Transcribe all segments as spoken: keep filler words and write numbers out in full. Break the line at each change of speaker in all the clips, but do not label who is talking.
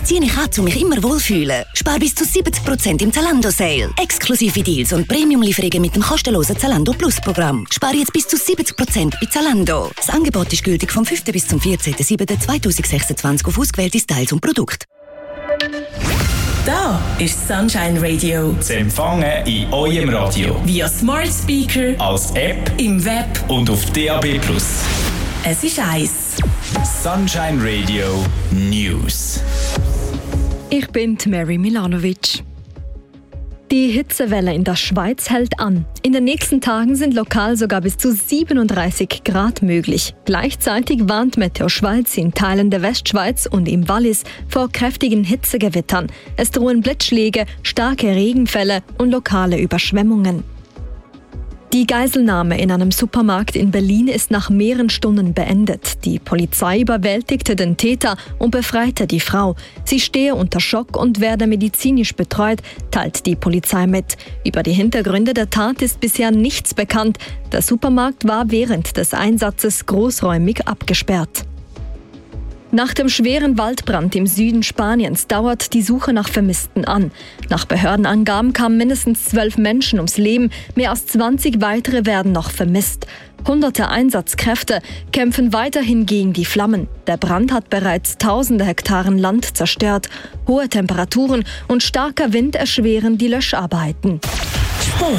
ziehe ich an, um mich immer wohlfühlen. Spar bis zu siebzig Prozent im Zalando-Sale. Exklusive Deals und Premium-Lieferungen mit dem kostenlosen Zalando Plus-Programm. Spar jetzt bis zu siebzig Prozent bei Zalando. Das Angebot ist gültig vom fünften bis zum vierzehnten siebten zweitausendsechsundzwanzig auf ausgewählte Styles und Produkte.
Da ist Sunshine Radio.
Zu empfangen in eurem Radio.
Via Smart Speaker,
als App,
im Web
und auf D A B plus.
Es ist eins.
Sunshine Radio News.
Ich bin Mary Milanovic. Die Hitzewelle in der Schweiz hält an. In den nächsten Tagen sind lokal sogar bis zu siebenunddreißig Grad möglich. Gleichzeitig warnt Meteo Schweiz in Teilen der Westschweiz und im Wallis vor kräftigen Hitzegewittern. Es drohen Blitzschläge, starke Regenfälle und lokale Überschwemmungen. Die Geiselnahme in einem Supermarkt in Berlin ist nach mehreren Stunden beendet. Die Polizei überwältigte den Täter und befreite die Frau. Sie stehe unter Schock und werde medizinisch betreut, teilt die Polizei mit. Über die Hintergründe der Tat ist bisher nichts bekannt. Der Supermarkt war während des Einsatzes großräumig abgesperrt. Nach dem schweren Waldbrand im Süden Spaniens dauert die Suche nach Vermissten an. Nach Behördenangaben kamen mindestens zwölf Menschen ums Leben, mehr als zwanzig weitere werden noch vermisst. Hunderte Einsatzkräfte kämpfen weiterhin gegen die Flammen. Der Brand hat bereits tausende Hektaren Land zerstört. Hohe Temperaturen und starker Wind erschweren die Löscharbeiten. Sport.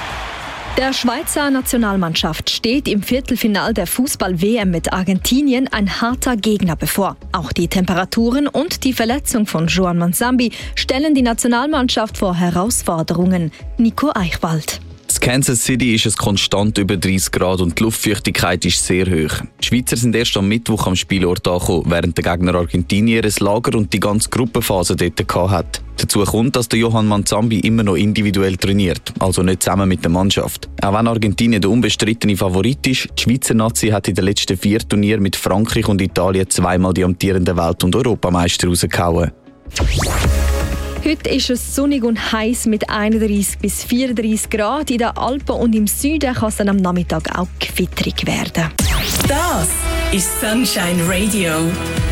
Der Schweizer Nationalmannschaft steht im Viertelfinal der Fußball-W M mit Argentinien ein harter Gegner bevor. Auch die Temperaturen und die Verletzung von Joan Mansambi stellen die Nationalmannschaft vor Herausforderungen. Nico Eichwald.
In Kansas City ist es konstant über dreißig Grad und die Luftfeuchtigkeit ist sehr hoch. Die Schweizer sind erst am Mittwoch am Spielort angekommen, während der Gegner Argentinier ein Lager und die ganze Gruppenphase dort hatte. Dazu kommt, dass der Johan Mansambi immer noch individuell trainiert, also nicht zusammen mit der Mannschaft. Auch wenn Argentinien der unbestrittene Favorit ist, die Schweizer Nazi hat in den letzten vier Turnieren mit Frankreich und Italien zweimal die amtierenden Welt- und Europameister rausgehauen.
Heute ist es sonnig und heiß mit einunddreißig bis vierunddreißig Grad. In den Alpen und im Süden kann es dann am Nachmittag auch gewitterig werden.
Das ist Sunshine Radio.